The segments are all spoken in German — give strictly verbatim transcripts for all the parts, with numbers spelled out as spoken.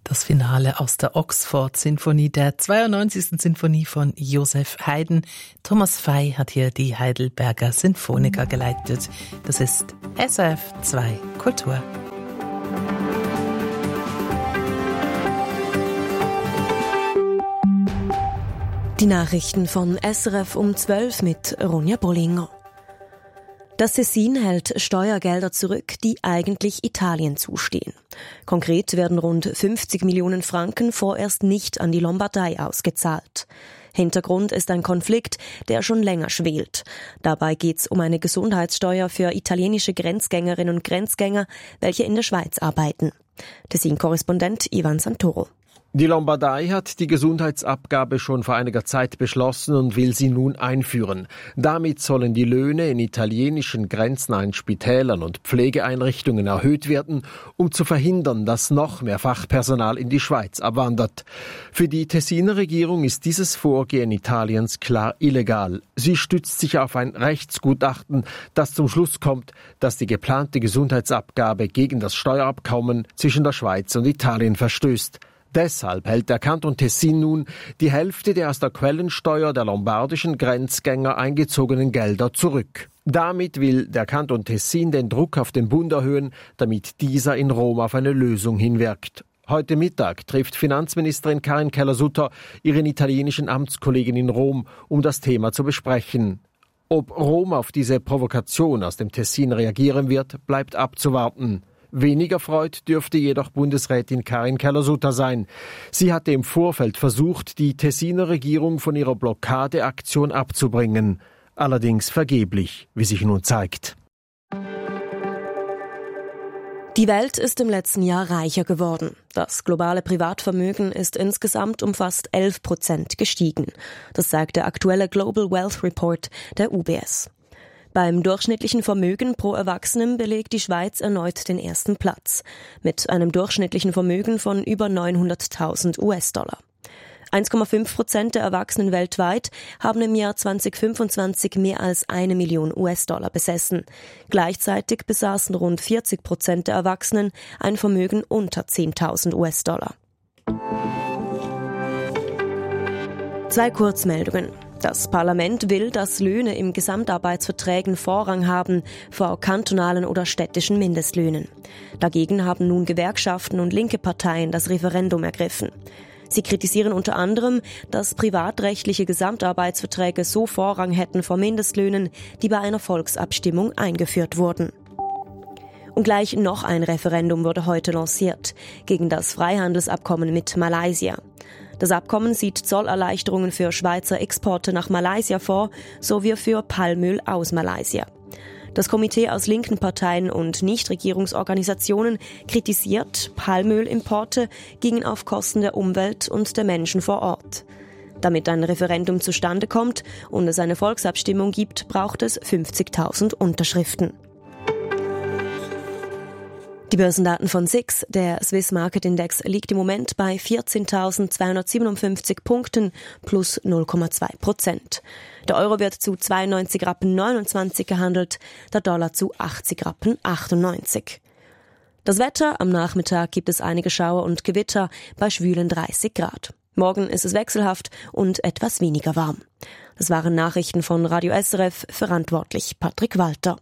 Das Finale aus der Oxford-Sinfonie, der zweiundneunzigsten Sinfonie von Joseph Haydn. Thomas Fey hat hier die Heidelberger Sinfoniker geleitet. Das ist S R F zwei Kultur. Die Nachrichten von S R F um zwölf mit Ronja Bollinger. Das Tessin hält Steuergelder zurück, die eigentlich Italien zustehen. Konkret werden rund fünfzig Millionen Franken vorerst nicht an die Lombardei ausgezahlt. Hintergrund ist ein Konflikt, der schon länger schwelt. Dabei geht es um eine Gesundheitssteuer für italienische Grenzgängerinnen und Grenzgänger, welche in der Schweiz arbeiten. Tessin-Korrespondent Ivan Santoro. Die Lombardei hat die Gesundheitsabgabe schon vor einiger Zeit beschlossen und will sie nun einführen. Damit sollen die Löhne in italienischen grenznahen Spitälern und Pflegeeinrichtungen erhöht werden, um zu verhindern, dass noch mehr Fachpersonal in die Schweiz abwandert. Für die Tessiner Regierung ist dieses Vorgehen Italiens klar illegal. Sie stützt sich auf ein Rechtsgutachten, das zum Schluss kommt, dass die geplante Gesundheitsabgabe gegen das Steuerabkommen zwischen der Schweiz und Italien verstößt. Deshalb hält der Kanton Tessin nun die Hälfte der aus der Quellensteuer der lombardischen Grenzgänger eingezogenen Gelder zurück. Damit will der Kanton Tessin den Druck auf den Bund erhöhen, damit dieser in Rom auf eine Lösung hinwirkt. Heute Mittag trifft Finanzministerin Karin Keller-Sutter ihren italienischen Amtskollegen in Rom, um das Thema zu besprechen. Ob Rom auf diese Provokation aus dem Tessin reagieren wird, bleibt abzuwarten. Weniger freut dürfte jedoch Bundesrätin Karin Keller-Sutter sein. Sie hatte im Vorfeld versucht, die Tessiner Regierung von ihrer Blockadeaktion abzubringen. Allerdings vergeblich, wie sich nun zeigt. Die Welt ist im letzten Jahr reicher geworden. Das globale Privatvermögen ist insgesamt um fast elf Prozent gestiegen. Das sagt der aktuelle Global Wealth Report der U B S. Beim durchschnittlichen Vermögen pro Erwachsenen belegt die Schweiz erneut den ersten Platz, mit einem durchschnittlichen Vermögen von über neunhunderttausend US-Dollar. eins Komma fünf Prozent der Erwachsenen weltweit haben im Jahr zweitausendfünfundzwanzig mehr als eine Million US-Dollar besessen. Gleichzeitig besaßen rund vierzig Prozent der Erwachsenen ein Vermögen unter zehntausend US-Dollar. Zwei Kurzmeldungen. Das Parlament will, dass Löhne im Gesamtarbeitsverträgen Vorrang haben vor kantonalen oder städtischen Mindestlöhnen. Dagegen haben nun Gewerkschaften und linke Parteien das Referendum ergriffen. Sie kritisieren unter anderem, dass privatrechtliche Gesamtarbeitsverträge so Vorrang hätten vor Mindestlöhnen, die bei einer Volksabstimmung eingeführt wurden. Und gleich noch ein Referendum wurde heute lanciert gegen das Freihandelsabkommen mit Malaysia. Das Abkommen sieht Zollerleichterungen für Schweizer Exporte nach Malaysia vor, sowie für Palmöl aus Malaysia. Das Komitee aus linken Parteien und Nichtregierungsorganisationen kritisiert, Palmölimporte gingen auf Kosten der Umwelt und der Menschen vor Ort. Damit ein Referendum zustande kommt und es eine Volksabstimmung gibt, braucht es fünfzigtausend Unterschriften. Die Börsendaten von S I X, der Swiss Market Index, liegt im Moment bei vierzehntausendzweihundertsiebenundfünfzig Punkten plus null Komma zwei Prozent. Der Euro wird zu zweiundneunzig Rappen neunundzwanzig gehandelt, der Dollar zu achtzig Rappen achtundneunzig. Das Wetter: Am Nachmittag gibt es einige Schauer und Gewitter bei schwülen dreißig Grad. Morgen ist es wechselhaft und etwas weniger warm. Das waren Nachrichten von Radio S R F, verantwortlich Patrick Walter.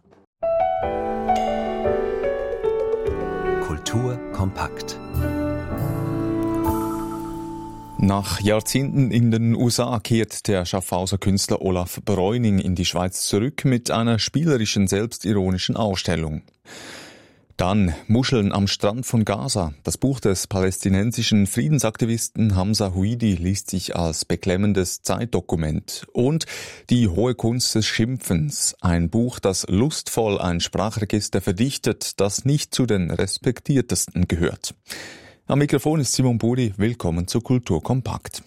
Kultur kompakt. Nach Jahrzehnten in den U S A kehrt der Schaffhauser Künstler Olaf Breuning in die Schweiz zurück mit einer spielerischen, selbstironischen Ausstellung. Dann Muscheln am Strand von Gaza. Das Buch des palästinensischen Friedensaktivisten Hamza Huidi liest sich als beklemmendes Zeitdokument. Und Die hohe Kunst des Schimpfens. Ein Buch, das lustvoll ein Sprachregister verdichtet, das nicht zu den respektiertesten gehört. Am Mikrofon ist Simon Buri. Willkommen zu Kultur kompakt.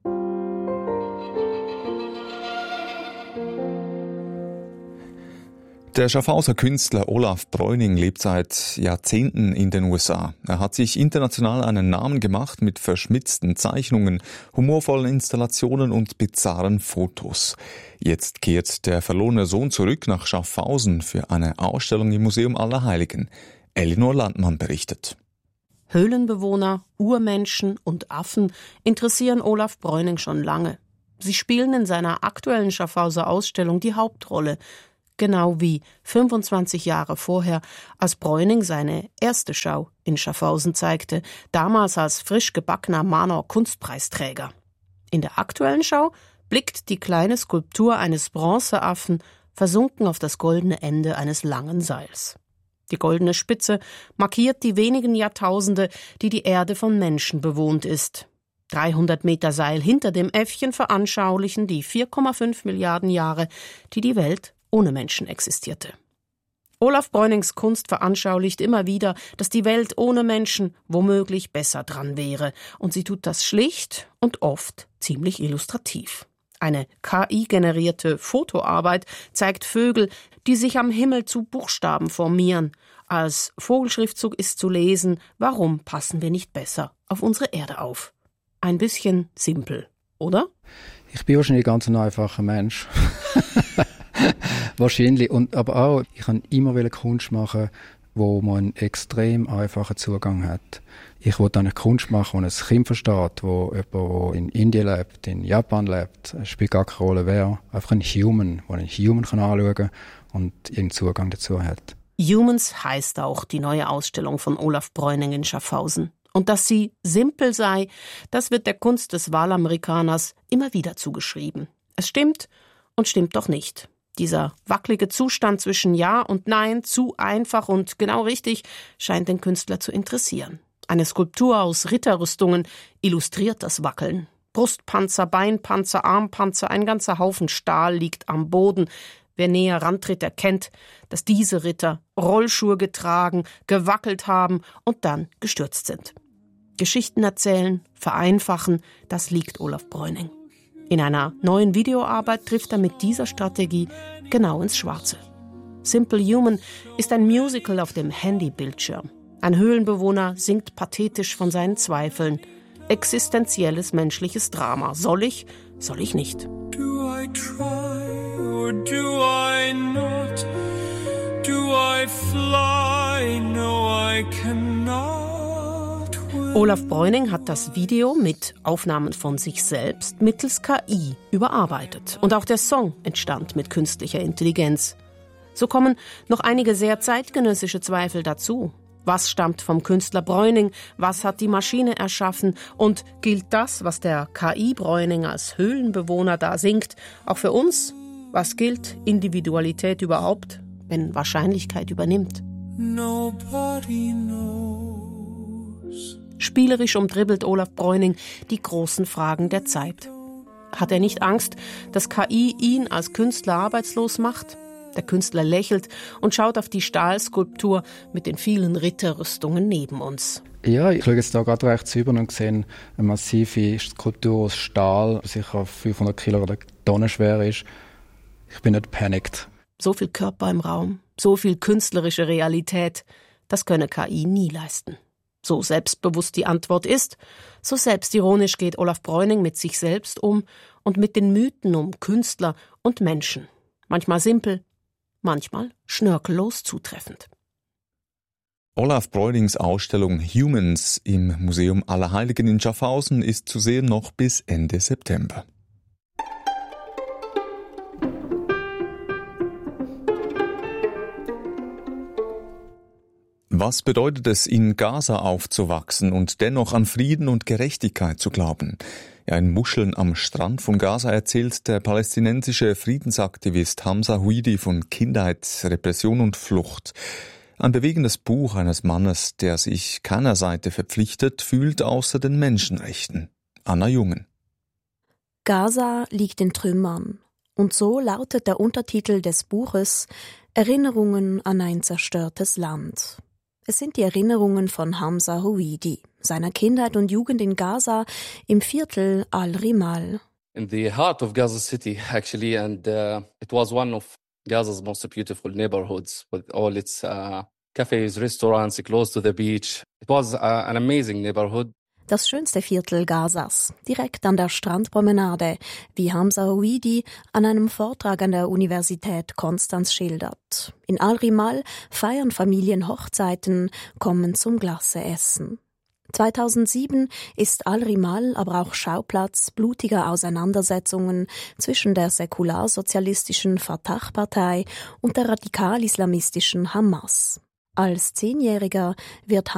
Der Schaffhauser Künstler Olaf Breuning lebt seit Jahrzehnten in den U S A. Er hat sich international einen Namen gemacht mit verschmitzten Zeichnungen, humorvollen Installationen und bizarren Fotos. Jetzt kehrt der verlorene Sohn zurück nach Schaffhausen für eine Ausstellung im Museum Allerheiligen. Elinor Landmann berichtet. Höhlenbewohner, Urmenschen und Affen interessieren Olaf Breuning schon lange. Sie spielen in seiner aktuellen Schaffhauser Ausstellung die Hauptrolle, genau wie fünfundzwanzig Jahre vorher, als Breuning seine erste Schau in Schaffhausen zeigte, damals als frisch gebackener Manor Kunstpreisträger. In der aktuellen Schau blickt die kleine Skulptur eines Bronzeaffen versunken auf das goldene Ende eines langen Seils. Die goldene Spitze markiert die wenigen Jahrtausende, die die Erde von Menschen bewohnt ist. dreihundert Meter Seil hinter dem Äffchen veranschaulichen die vier Komma fünf Milliarden Jahre, die die Welt ohne Menschen existierte. Olaf Breunings Kunst veranschaulicht immer wieder, dass die Welt ohne Menschen womöglich besser dran wäre, und sie tut das schlicht und oft ziemlich illustrativ. Eine K I-generierte Fotoarbeit zeigt Vögel, die sich am Himmel zu Buchstaben formieren. Als Vogelschriftzug ist zu lesen: Warum passen wir nicht besser auf unsere Erde auf? Ein bisschen simpel, oder? Ich bin wahrscheinlich ganz ein einfacher Mensch. Wahrscheinlich. Und, aber auch, ich kann immer Kunst machen, wo man einen extrem einfachen Zugang hat. Ich will eine Kunst machen, die ein Kind versteht, wo jemand, der in Indien lebt, in Japan lebt, es spielt gar keine Rolle wer. Einfach ein Human, der einen Human kann anschauen kann und irgendeinen Zugang dazu hat. Humans heißt auch die neue Ausstellung von Olaf Breuning in Schaffhausen. Und dass sie simpel sei, das wird der Kunst des Wahlamerikaners immer wieder zugeschrieben. Es stimmt und stimmt doch nicht. Dieser wackelige Zustand zwischen Ja und Nein, zu einfach und genau richtig, scheint den Künstler zu interessieren. Eine Skulptur aus Ritterrüstungen illustriert das Wackeln. Brustpanzer, Beinpanzer, Armpanzer, ein ganzer Haufen Stahl liegt am Boden. Wer näher rantritt, erkennt, dass diese Ritter Rollschuhe getragen, gewackelt haben und dann gestürzt sind. Geschichten erzählen, vereinfachen, das liegt Olaf Breuning. In einer neuen Videoarbeit trifft er mit dieser Strategie genau ins Schwarze. Simple Human ist ein Musical auf dem Handybildschirm. Ein Höhlenbewohner singt pathetisch von seinen Zweifeln. Existenzielles menschliches Drama. Soll ich, soll ich nicht? Do I try or do I not? Do I fly? No, I cannot. Olaf Breuning hat das Video mit Aufnahmen von sich selbst mittels K I überarbeitet. Und auch der Song entstand mit künstlicher Intelligenz. So kommen noch einige sehr zeitgenössische Zweifel dazu. Was stammt vom Künstler Breuning? Was hat die Maschine erschaffen? Und gilt das, was der K I-Breuning als Höhlenbewohner da singt, auch für uns? Was gilt Individualität überhaupt, wenn Wahrscheinlichkeit übernimmt? Nobody knows. Spielerisch umdribbelt Olaf Breuning die großen Fragen der Zeit. Hat er nicht Angst, dass K I ihn als Künstler arbeitslos macht? Der Künstler lächelt und schaut auf die Stahlskulptur mit den vielen Ritterrüstungen neben uns. Ja, ich schaue jetzt da gerade rechts rüber und sehe eine massive Skulptur aus Stahl, die sicher fünfhundert Kilo oder Tonnen schwer ist. Ich bin nicht panicked. So viel Körper im Raum, so viel künstlerische Realität, das könne K I nie leisten. So selbstbewusst die Antwort ist, so selbstironisch geht Olaf Breuning mit sich selbst um und mit den Mythen um Künstler und Menschen. Manchmal simpel, manchmal schnörkellos zutreffend. Olaf Breunings Ausstellung Humans im Museum Allerheiligen in Schaffhausen ist zu sehen noch bis Ende September. Was bedeutet es, in Gaza aufzuwachsen und dennoch an Frieden und Gerechtigkeit zu glauben? Ja, in Muscheln am Strand von Gaza erzählt der palästinensische Friedensaktivist Hamza Huidi von Kindheit, Repression und Flucht. Ein bewegendes Buch eines Mannes, der sich keiner Seite verpflichtet fühlt außer den Menschenrechten. Anna Jungen. Gaza liegt in Trümmern. Und so lautet der Untertitel des Buches Erinnerungen an ein zerstörtes Land. Es sind die Erinnerungen von Hamza Huidi, seiner Kindheit und Jugend in Gaza im Viertel Al-Rimal. In the heart of Gaza City, actually, and uh, it was one of Gaza's most beautiful neighborhoods with all its uh, cafes, restaurants close to the beach. It was uh, an amazing neighborhood. Das schönste Viertel Gazas, direkt an der Strandpromenade, wie Hamza Huidi an einem Vortrag an der Universität Konstanz schildert. In Al-Rimal feiern Familien Hochzeiten, kommen zum Glasse essen. zweitausendsieben ist Al-Rimal aber auch Schauplatz blutiger Auseinandersetzungen zwischen der säkularsozialistischen Fatah-Partei und der radikal-islamistischen Hamas. Als Zehnjähriger wird